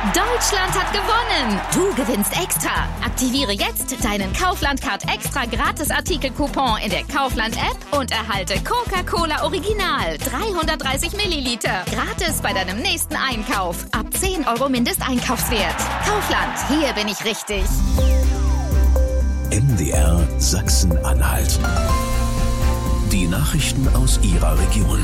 Deutschland hat gewonnen! Du gewinnst extra. Aktiviere jetzt deinen Kaufland-Card extra Gratis-Artikel-Coupon in der Kaufland-App und erhalte Coca-Cola Original 330 Milliliter. Gratis bei deinem nächsten Einkauf. Ab 10 € Mindesteinkaufswert. Kaufland, hier bin ich richtig. MDR Sachsen-Anhalt. Die Nachrichten aus Ihrer Region.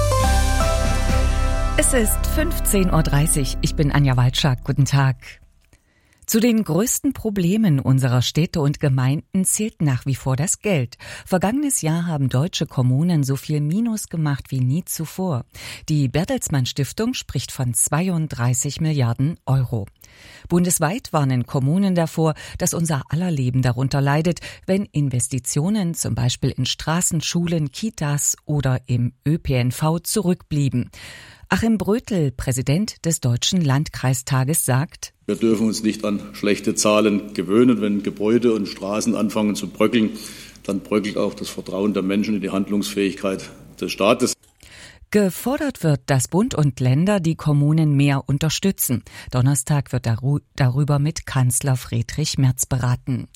Es ist 15:30 Uhr. Ich bin Anja Waldschak. Guten Tag. Zu den größten Problemen unserer Städte und Gemeinden zählt nach wie vor das Geld. Vergangenes Jahr haben deutsche Kommunen so viel Minus gemacht wie nie zuvor. Die Bertelsmann Stiftung spricht von 32 Milliarden €. Bundesweit warnen Kommunen davor, dass unser aller Leben darunter leidet, wenn Investitionen zum Beispiel in Straßen, Schulen, Kitas oder im ÖPNV zurückblieben. Achim Brötel, Präsident des Deutschen Landkreistages, sagt: Wir dürfen uns nicht an schlechte Zahlen gewöhnen. Wenn Gebäude und Straßen anfangen zu bröckeln, dann bröckelt auch das Vertrauen der Menschen in die Handlungsfähigkeit des Staates. Gefordert wird, dass Bund und Länder die Kommunen mehr unterstützen. Donnerstag wird darüber mit Kanzler Friedrich Merz beraten.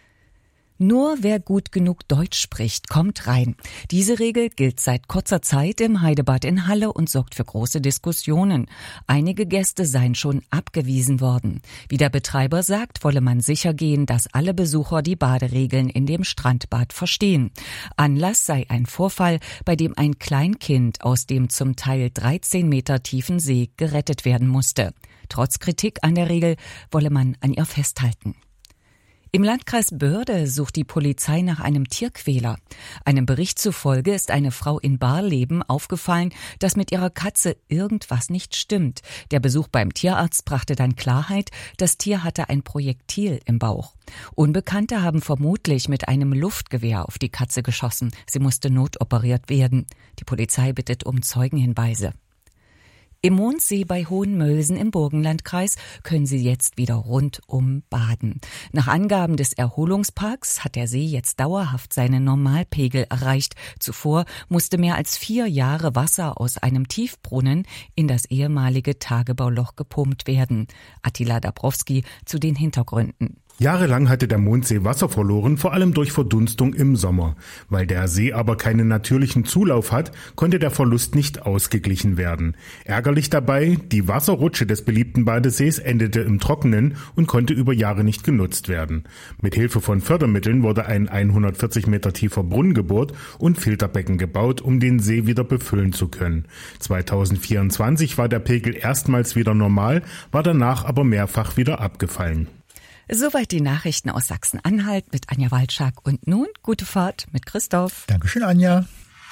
Nur wer gut genug Deutsch spricht, kommt rein. Diese Regel gilt seit kurzer Zeit im Heidebad in Halle und sorgt für große Diskussionen. Einige Gäste seien schon abgewiesen worden. Wie der Betreiber sagt, wolle man sichergehen, dass alle Besucher die Baderegeln in dem Strandbad verstehen. Anlass sei ein Vorfall, bei dem ein Kleinkind aus dem zum Teil 13 Meter tiefen See gerettet werden musste. Trotz Kritik an der Regel wolle man an ihr festhalten. Im Landkreis Börde sucht die Polizei nach einem Tierquäler. Einem Bericht zufolge ist eine Frau in Barleben aufgefallen, dass mit ihrer Katze irgendwas nicht stimmt. Der Besuch beim Tierarzt brachte dann Klarheit, das Tier hatte ein Projektil im Bauch. Unbekannte haben vermutlich mit einem Luftgewehr auf die Katze geschossen. Sie musste notoperiert werden. Die Polizei bittet um Zeugenhinweise. Im Mondsee bei Hohenmölsen im Burgenlandkreis können Sie jetzt wieder rundum baden. Nach Angaben des Erholungsparks hat der See jetzt dauerhaft seinen Normalpegel erreicht. Zuvor musste mehr als 4 Jahre Wasser aus einem Tiefbrunnen in das ehemalige Tagebauloch gepumpt werden. Attila Dabrowski zu den Hintergründen. Jahrelang hatte der Mondsee Wasser verloren, vor allem durch Verdunstung im Sommer. Weil der See aber keinen natürlichen Zulauf hat, konnte der Verlust nicht ausgeglichen werden. Ärgerlich dabei, die Wasserrutsche des beliebten Badesees endete im Trockenen und konnte über Jahre nicht genutzt werden. Mit Hilfe von Fördermitteln wurde ein 140 Meter tiefer Brunnen gebohrt und Filterbecken gebaut, um den See wieder befüllen zu können. 2024 war der Pegel erstmals wieder normal, war danach aber mehrfach wieder abgefallen. Soweit die Nachrichten aus Sachsen-Anhalt mit Anja Waldschak. Und nun gute Fahrt mit Christoph. Dankeschön, Anja.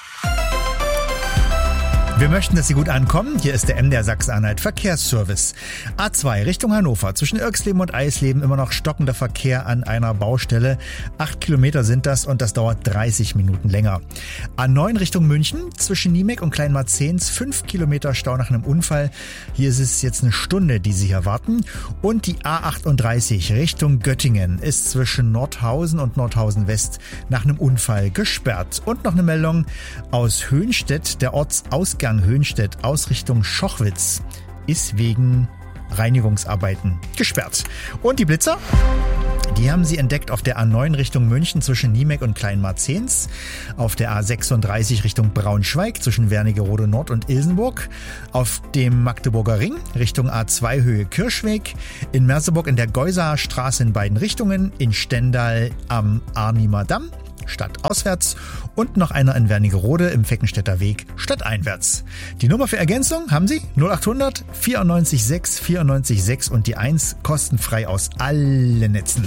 Wir möchten, dass Sie gut ankommen. Hier ist der MDR Sachsen-Anhalt Verkehrsservice. A2 Richtung Hannover. Zwischen Irxleben und Eisleben immer noch stockender Verkehr an einer Baustelle. 8 Kilometer sind das und das dauert 30 Minuten länger. A9 Richtung München. Zwischen Niemek und Kleinmarzens 5 Kilometer Stau nach einem Unfall. Hier ist es jetzt eine Stunde, die Sie hier warten. Und die A38 Richtung Göttingen ist zwischen Nordhausen und Nordhausen West nach einem Unfall gesperrt. Und noch eine Meldung aus Höhnstedt. Der Ortsausgang Höhnstedt aus Richtung Schochwitz ist wegen Reinigungsarbeiten gesperrt. Und die Blitzer? Die haben Sie entdeckt auf der A9 Richtung München zwischen Niemek und Kleinmarzens, auf der A36 Richtung Braunschweig zwischen Wernigerode Nord und Ilsenburg, auf dem Magdeburger Ring Richtung A2 Höhe Kirschweg, in Merseburg in der Geusaer Straße in beiden Richtungen, in Stendal am Arnimer Damm stadtauswärts und noch einer in Wernigerode im Feckenstädter Weg stadteinwärts. Die Nummer für Ergänzung haben Sie 0800 94 6 94 6 und die 1 kostenfrei aus allen Netzen.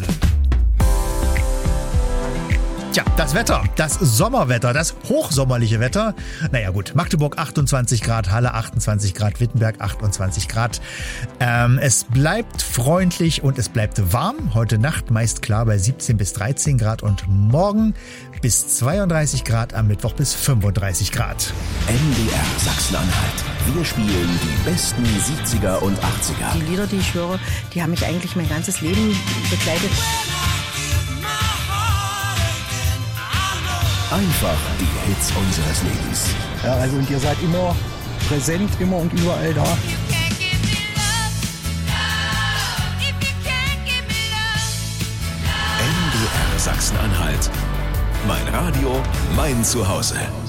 Tja, das Wetter, das Sommerwetter, das hochsommerliche Wetter. Naja gut, Magdeburg 28 Grad, Halle 28 Grad, Wittenberg 28 Grad. Es bleibt freundlich und es bleibt warm. Heute Nacht meist klar bei 17 bis 13 Grad und morgen bis 32 Grad, am Mittwoch bis 35 Grad. MDR Sachsen-Anhalt. Wir spielen die besten 70er und 80er. Die Lieder, die ich höre, die haben mich eigentlich mein ganzes Leben begleitet. Einfach die Hits unseres Lebens. Ja, also und ihr seid immer präsent, immer und überall da. Sachsen-Anhalt. Mein Radio, mein Zuhause.